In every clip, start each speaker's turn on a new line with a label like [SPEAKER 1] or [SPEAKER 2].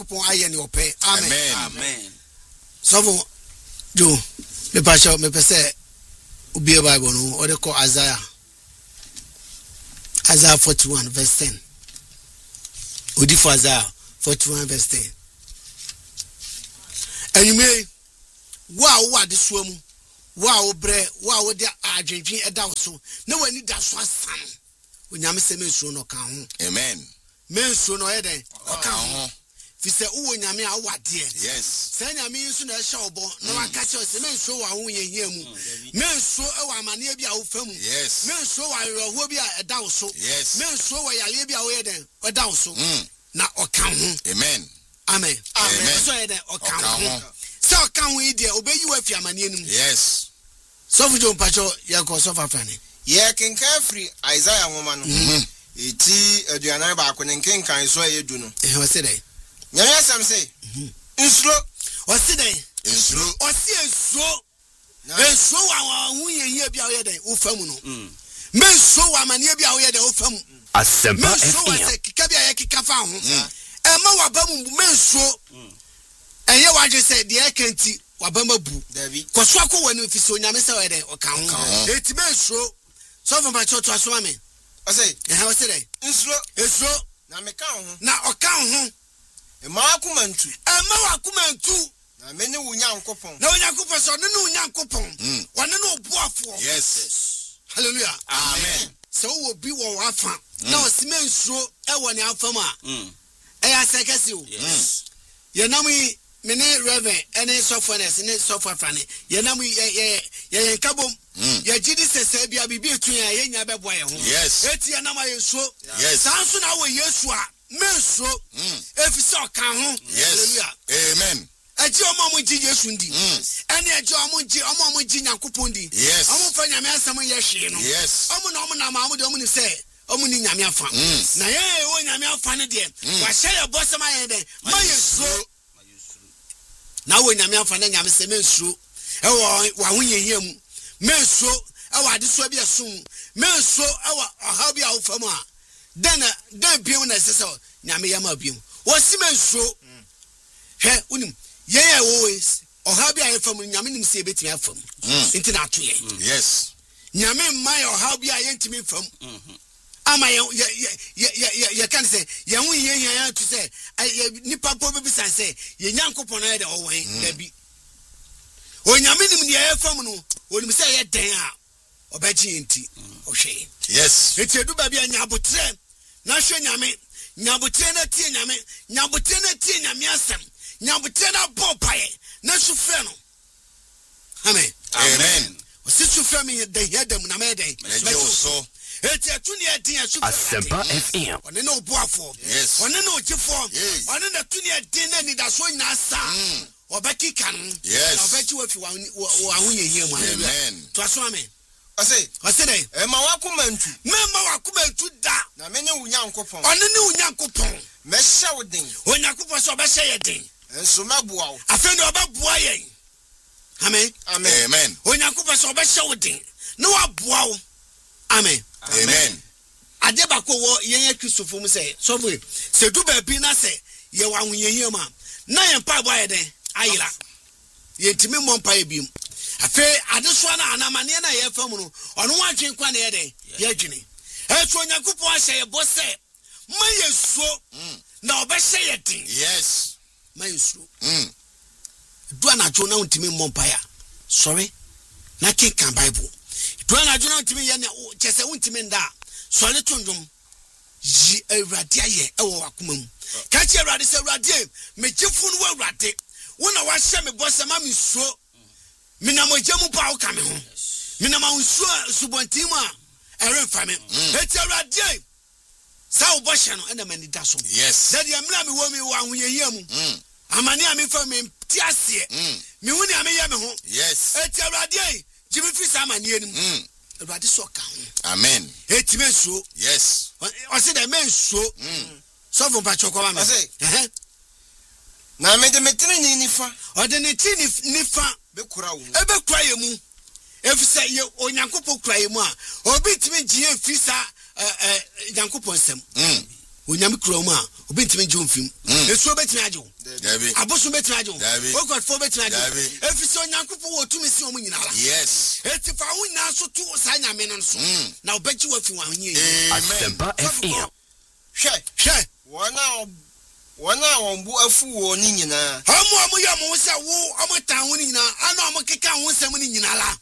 [SPEAKER 1] upon I and your pay. Amen.
[SPEAKER 2] Amen.
[SPEAKER 1] So do me pastor me pese ubi a Bible no or they call Isaiah 41 verse 10. Udi for Isaiah 41 verse 10. And you may wow this swim wow bre wow de adwedwen eda so na wani da so asam onyame se mensuo no ka ho.
[SPEAKER 2] Amen.
[SPEAKER 1] Mensuo no eden o ka ho fi se uwo nyame a wade.
[SPEAKER 2] Yes.
[SPEAKER 1] Se nyame nsu na ehya obo na waka che se mensuo wa ho yehia mu mensuo e wa amane bia wo fam.
[SPEAKER 2] Yes.
[SPEAKER 1] Mensuo wa roho bia eda so.
[SPEAKER 2] Yes.
[SPEAKER 1] Mensuo wa yale bia wo eden eda so na o ka ho.
[SPEAKER 2] Amen.
[SPEAKER 1] Amen. Amen. So eden o ka ho. So can we dear obey you if your money?
[SPEAKER 2] Yes.
[SPEAKER 1] So for John Pacho, you go so far funny.
[SPEAKER 3] Yeah, can carefree Isaiah woman. Iti Diana Bakunin King can so you do no.
[SPEAKER 1] What's it?
[SPEAKER 3] Yes, I'm say. Inslo.
[SPEAKER 1] What's it?
[SPEAKER 2] Inslo.
[SPEAKER 1] What's it? So we here be out there, Ufamuno. Men so a man here be out there, Ufam.
[SPEAKER 4] A simple
[SPEAKER 1] Kabia Kikafa. Emma Wabamu men so. And you want to say the Ekenti Wabama Boo, David. Koswako when you so Yamesa or Count. It's men so from my church was swimming. I say, how was it? It's so. Now me count. Now or count. A Markuman too. A Markuman too. Now many young coupon. No young coupons or no young coupon. One no boy.
[SPEAKER 2] Yes.
[SPEAKER 1] Hallelujah.
[SPEAKER 2] Amen.
[SPEAKER 1] So will be what I found. Now it's men so I want your farmer. I say, yes. You know me. Mene Reverend any softwareness any software funny ye na mu ye kabom ye gidi sese bia bibi etu ye nya be boy ho
[SPEAKER 2] yes
[SPEAKER 1] eti na ma yeso
[SPEAKER 2] yes
[SPEAKER 1] sanso na wo yesu a menso efise oka ho
[SPEAKER 2] hallelujah amen
[SPEAKER 1] aji omo ji yesu ndi ene aji omo ji nyankopon ndi
[SPEAKER 2] yes
[SPEAKER 1] omo fa nyame asam ye hwe no
[SPEAKER 2] yes
[SPEAKER 1] omo na ma de omo ni se omo ni nyame afa na ye wo nyame afa ne de wa hye ye bosama ye de ma yesu na wo nyame afa na nyame se mensuo e wa ho yehia mu mensuo e wa adeso bia sum mensuo e wa aha bia wo fam a den biom na se nyame yama biom wo si mensuo he unim ye wo aha bia ye fam nyame nim se betimi afam nti na ato ye
[SPEAKER 2] yes
[SPEAKER 1] nyame mai aha bia ye ntimi fam ama ye can say ye hu ye to say nipa po be san say ye nyankopon na de o wen da bi o nyame nim ne ye fam no o nim say ye den a obaji enti o hwe
[SPEAKER 2] yes
[SPEAKER 1] etu ba bia nyabotre na hwe nyame nyabotre na tie nyame nyabotre na tie nyame asem nyabotre na bo pae na sufre no amen
[SPEAKER 2] amen
[SPEAKER 1] o si sufre me de yedem na me den
[SPEAKER 2] so
[SPEAKER 1] eti atuni edin
[SPEAKER 4] Asempa FM.
[SPEAKER 1] One no boafo.
[SPEAKER 2] Yes.
[SPEAKER 1] One no ogifo.
[SPEAKER 2] Yes.
[SPEAKER 1] One na tuni edin na ni da so nyina sa. Obeki kan.
[SPEAKER 2] Yes.
[SPEAKER 1] Obeki wafi wa hunye hie mu.
[SPEAKER 2] Amen.
[SPEAKER 1] To aso amen.
[SPEAKER 3] I say,
[SPEAKER 1] dey.
[SPEAKER 3] E ma wakumantu.
[SPEAKER 1] Me ma wakumantu da.
[SPEAKER 3] Na me ne unyankopon.
[SPEAKER 1] One ne unyankopon.
[SPEAKER 3] Me hye wo den.
[SPEAKER 1] Onyankopon so be hye ye den.
[SPEAKER 3] Enso maboa wo.
[SPEAKER 1] Afen de obaboa yen. Amen.
[SPEAKER 3] Amen.
[SPEAKER 2] Amen.
[SPEAKER 1] Onyankopon so be hye wo den. No waboa wo. Amen.
[SPEAKER 2] Amen.
[SPEAKER 1] Adeba ko wo yen Christopher mu say so we se du ba bi na say ye wa hunye ma na yen pa boy den ayira ye ntimi mo mpa ye bium afi adeso na anamane na ye fam no ono wadwen kwa na ye den ye dwene etu onyakupo ahye ye bo say ma yesuo na obehye ye den
[SPEAKER 2] yes
[SPEAKER 1] ma yesuo du anajo na ntimi mo mpa ya sorry na kan Bible du anajo na ntimi ye na chese ntimi nda Sole tundum ji awrade aye ewo wakoma mu ka chi awrade se awrade me gifu no awrade wona wa hye me bosse ma me suo me na mojamu pa wo ka me ho me na ma nsuo subontim a eremfa me eti awrade sa wo bohye no ena mani da so
[SPEAKER 2] yes
[SPEAKER 1] that ya mra me wo me wa ahoyehia mu amane a me fa me ti ase me hu ni ame ya me ho
[SPEAKER 2] yes
[SPEAKER 1] eti awrade jibi fi sa amane anim awrade so ka ho
[SPEAKER 2] amen
[SPEAKER 1] eti me suo
[SPEAKER 2] yes
[SPEAKER 1] o se da men suo so von pa chokwa me
[SPEAKER 3] na me de metri ni nifa
[SPEAKER 1] o de ne ti nifa
[SPEAKER 3] be kura wo
[SPEAKER 1] ebe kura ye mu efisa ye onyankopon kura ye mu a obi timi giye fisa nyankopon sem onyame kuro mu a obi ntimi nje mfim esuo betimi ajo
[SPEAKER 2] David.
[SPEAKER 1] abosu betimi ajo
[SPEAKER 2] David.
[SPEAKER 1] ogofo betimi ajo
[SPEAKER 2] David.
[SPEAKER 1] efisi onyankopo wo tumi si omu nyina la
[SPEAKER 2] Yes.
[SPEAKER 1] eti fa wo nyina so tu sa nyame no so na obeji wa fi wa nye
[SPEAKER 4] Asempa FM.
[SPEAKER 3] hwɛ wana ombu afu wo ni nyina
[SPEAKER 1] omo ye mo se wo omo tan wo ni nyina ana omo keka wo nsem ni nyina la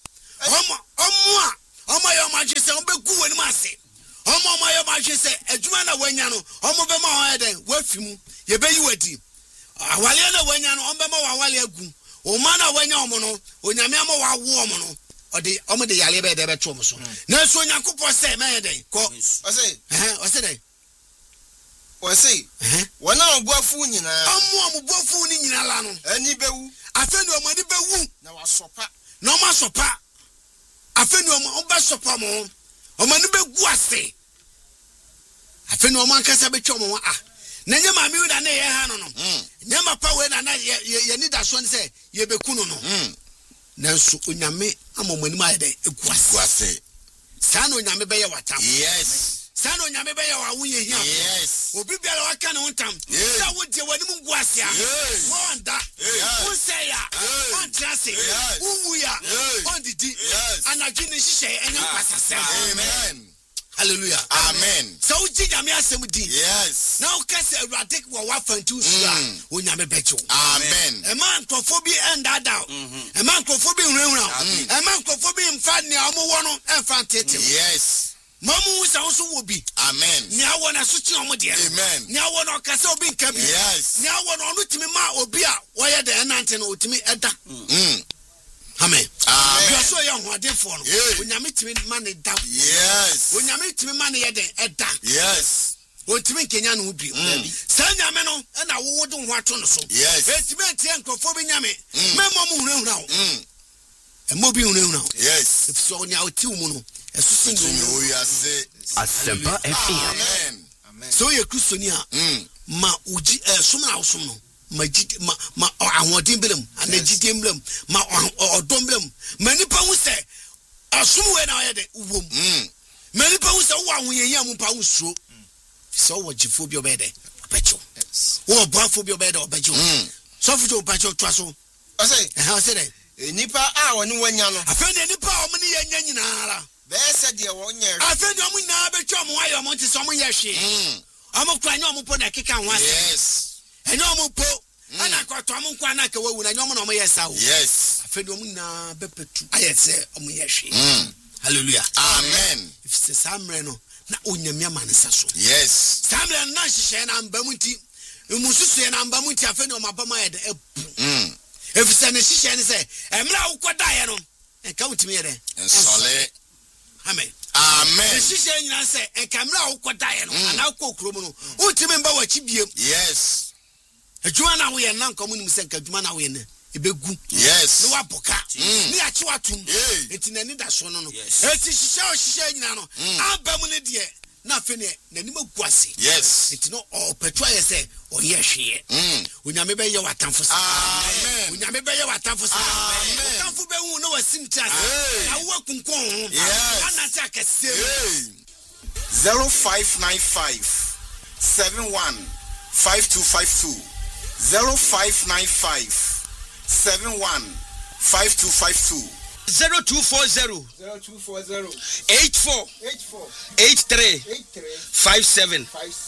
[SPEAKER 1] omo ye ma hwe se obegu wani ma se omo ye ma hwe se adwuma na wanya no omo be ma ho eden wafi mu ye be yi wadi awale na wanya no omo be ma wawale agu o ma na wanya omo no onyame ama wawo omo no ode omo de yale be de be to omo so na so onyankopɔ se ma eden ko ose den
[SPEAKER 3] wase wana ombu afu nyina
[SPEAKER 1] omo bofu ni nyina la no
[SPEAKER 3] ani bewu
[SPEAKER 1] afenu omo ni bewu
[SPEAKER 3] na wasopa
[SPEAKER 1] na omo sopa afenu omo ba sopa mo omo ni begu ase afenu omo ankasa be twa omo na nya ma mi da na ye ha no no nya ma pa we na ye ni da so nse ye beku no no na nso onyame amomo ni ma ye de egu ase sa na onyame be ye watam
[SPEAKER 2] Yes.
[SPEAKER 1] sa na onyame be ye wa wunye hia
[SPEAKER 2] Yes.
[SPEAKER 1] obi biara waka ne wontam sa wo die wani mu gu ase a wonda wo say ya on trase uwu ya on didi anadwi ne hihye enye kwasasem
[SPEAKER 2] Amen.
[SPEAKER 1] hallelujah
[SPEAKER 2] Amen.
[SPEAKER 1] so uji nyame asem di
[SPEAKER 2] Yes.
[SPEAKER 1] na o kase awurade wo wafantu sura onyame becho
[SPEAKER 2] Amen.
[SPEAKER 1] e man krofo bi enda da e man krofo bi hunhura e man krofo bi mfa ne omo wo no emfa tete
[SPEAKER 2] Yes.
[SPEAKER 1] mamu sa wo so wo bi
[SPEAKER 2] Amen.
[SPEAKER 1] ni awo na so chi omo de
[SPEAKER 2] Amen.
[SPEAKER 1] ni awo na kase obi nka bi
[SPEAKER 2] Yes.
[SPEAKER 1] ni awo na onu timi ma obi a wo ye de enante na otimi eda amen
[SPEAKER 2] Amen.
[SPEAKER 1] you so ye hoadefo no
[SPEAKER 2] Yeah.
[SPEAKER 1] onyame timi ma ne da
[SPEAKER 2] Yes.
[SPEAKER 1] onyame timi ma ne ye de eda
[SPEAKER 2] Yes.
[SPEAKER 1] ontimi kenya no bi sa nyame no na wo wo de ho ato no so
[SPEAKER 2] Yes.
[SPEAKER 1] etimi entie nkrofo bi nyame memo mu hunahuna wo emo bi hunahuna wo
[SPEAKER 2] Yes.
[SPEAKER 1] so onya otiw mu no esusu
[SPEAKER 2] Oh,
[SPEAKER 1] no
[SPEAKER 2] yes.
[SPEAKER 4] Asempa FM.
[SPEAKER 2] Amen.
[SPEAKER 1] so ye kristoni a ma uji som na awsom no ma ahodin belem anagide mblem ma odom blem ma nipa hu se asom we na ye de wom ma nipa hu se wo ahoyehia mu pa hu suro so wo gifo bi obede obecho wo boafo bi obede obecho so fujo obecho to aso
[SPEAKER 3] wase
[SPEAKER 1] ose de
[SPEAKER 3] nipa a woni wanya no
[SPEAKER 1] afende nipa o mni ye nya nyina ara
[SPEAKER 3] be se de wonye
[SPEAKER 1] afende o mna be twa mo ayo mo nti so mo ye hwe amo kwa nya mo po na keka ho ase
[SPEAKER 2] Yes.
[SPEAKER 1] enyo mo po ana kwato mo kwa na ka wawu na nyo mo na mo ye sawo
[SPEAKER 2] Yes.
[SPEAKER 1] afende o mna be petu ayese o mo ye hwe hallelujah
[SPEAKER 2] Amen.
[SPEAKER 1] if se samre no na onyame amanesa so
[SPEAKER 2] Yes.
[SPEAKER 1] samre na hihye na mbamu nti mususu na mbamu nti afende o mabama ye de ebu if se ne hihye ne se emra ukoda ye no enka utimi ye de
[SPEAKER 2] Ensole.
[SPEAKER 1] amen
[SPEAKER 2] Amen.
[SPEAKER 1] hihye nyina se enka emra ukoda ye no ana ko kromo no utimi mba wachi biem
[SPEAKER 2] Yes.
[SPEAKER 1] adwuma na wo ye na nkomo nim se nka adwuma na wo ye ne ebegu
[SPEAKER 2] Yes.
[SPEAKER 1] ne waboka ne achi watum enti nani da so no no eti hihye nyina no abamu ne de na fe ne nani maguase
[SPEAKER 2] Yes.
[SPEAKER 1] enti no o petua ye se o ye hweye onyame be ye watamfo sa
[SPEAKER 2] Amen.
[SPEAKER 1] onyame be ye watamfo sa watamfo be hu no wasim chance na wo kunkon
[SPEAKER 2] Yes.
[SPEAKER 1] ana ta kase
[SPEAKER 3] 0595 71 5252 0595 71 5252
[SPEAKER 5] 0240 84 83 57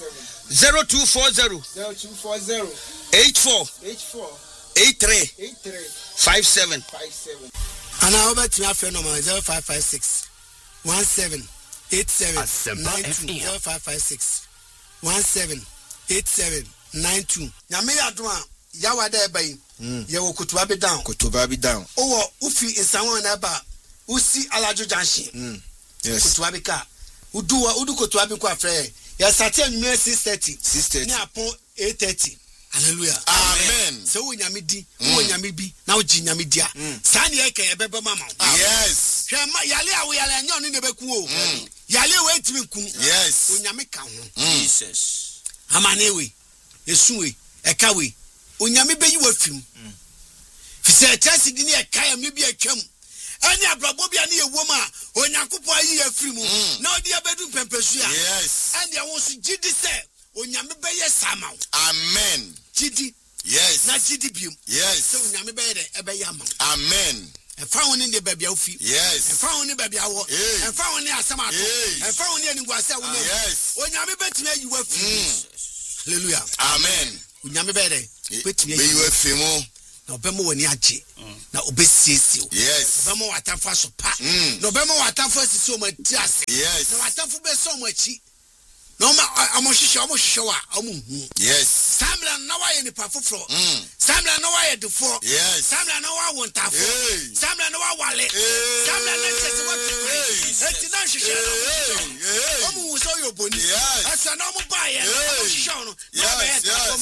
[SPEAKER 5] 0240 84 83 57
[SPEAKER 1] ana obetumi afa no 0556 17 87 92 0556 17 87 92 nyame yadom a yawada ebai ye wo kutuba be down owo ufi insanwa na ba usi alajo junction
[SPEAKER 3] yes
[SPEAKER 1] kutuba be ka udu kutuba be ko afre ya sati anwumere 6:30 ni apon 8:30 hallelujah
[SPEAKER 2] Amen.
[SPEAKER 1] so wo nyame di wo nyame bi na wo ji nyame dia sa ne ye ka ye bebe mama
[SPEAKER 2] Yes.
[SPEAKER 1] hwema yale a wo yale anya onu ne beku o yale we timi ku
[SPEAKER 2] Yes.
[SPEAKER 1] wo nyame ka ho
[SPEAKER 5] Jesus
[SPEAKER 1] amane we esuwe eka we onyame beyi wafim fise chasi di ne eka ya me bi atwam ani abrabo bia ne ewom a onyakopo ayi afiri mu na odi abedu pempesu a
[SPEAKER 2] Yes.
[SPEAKER 1] and ya wo so gidi se onyame bɛyɛ sama wo.
[SPEAKER 2] Amen.
[SPEAKER 1] Gidi.
[SPEAKER 2] Yes.
[SPEAKER 1] Na gidi biom.
[SPEAKER 2] Yes.
[SPEAKER 1] So onyame bɛyɛ de ɛbɛyɛ ama wo.
[SPEAKER 2] Amen.
[SPEAKER 1] Ɛfa wo ne de baabi a wofi.
[SPEAKER 2] Yes.
[SPEAKER 1] Ɛfa wo ne baabi a wo. Ɛfa wo ne asɛm ato. Ɛfa wo ne aniguase a wo ne.
[SPEAKER 2] Yes.
[SPEAKER 1] Onyame bɛtumi ayi wo afi. Hallelujah.
[SPEAKER 2] Amen.
[SPEAKER 1] Onyame bɛyɛ de bɛtumi
[SPEAKER 2] Be
[SPEAKER 1] ayi
[SPEAKER 2] you a fimo.
[SPEAKER 1] na obɛma wani agye. Na obɛsiesie wo.
[SPEAKER 2] Yes.
[SPEAKER 1] Obɛma watamfo aso pa. Na obɛma watamfo asisi o ati ase.
[SPEAKER 2] Yes.
[SPEAKER 1] Na watamfo bɛsɔ o akyi. Na ɔmo hwehwɛ wa ɔmo hu.
[SPEAKER 2] Yes.
[SPEAKER 1] Samla na wa yɛ nipa foforo. Samla na wa yɛ defo.
[SPEAKER 2] Yes.
[SPEAKER 1] Samla na wa wɔ ntafo. Samla na wa wale. Samla na kyerɛ wa tukuri. Eti na hwehwɛ na ɔmo hu sɛ ɔyɛ oboni. Asa na ɔmo ba yɛ. Ɔmo hwehwɛ no.
[SPEAKER 2] Yes.
[SPEAKER 1] Ɔmo hwehwɛ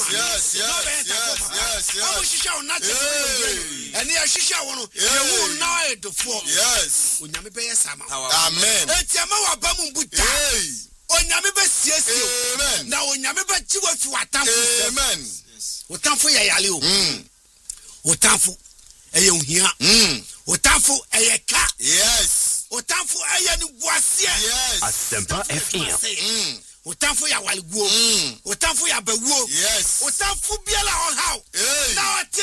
[SPEAKER 1] wo na kyerɛ ɔyɛ oboni. Ɛni ɛhwehwɛ wo no. Yɛ wu na ɔyɛ defo.
[SPEAKER 2] Yes.
[SPEAKER 1] Onyame bɛyɛ sama.
[SPEAKER 2] Amen.
[SPEAKER 1] Eti ama wa ba mu buta. Onyame bɛsiesie.
[SPEAKER 2] Amen.
[SPEAKER 1] Na onyame bɛgye wo fi watamfo.
[SPEAKER 2] Amen.
[SPEAKER 1] Wotamfo yɛ yale o. Wotamfo ɛyɛ ohia. Wotamfo ɛyɛ ka.
[SPEAKER 2] Yes.
[SPEAKER 1] Wotamfo ɛyɛ ni buaseɛ.
[SPEAKER 2] Yes.
[SPEAKER 4] Asempa FM.
[SPEAKER 1] Wotamfo yɛ awaleguo. Wotamfo yɛ abawuo.
[SPEAKER 2] Yes.
[SPEAKER 1] Wotamfo biara ɔhaw.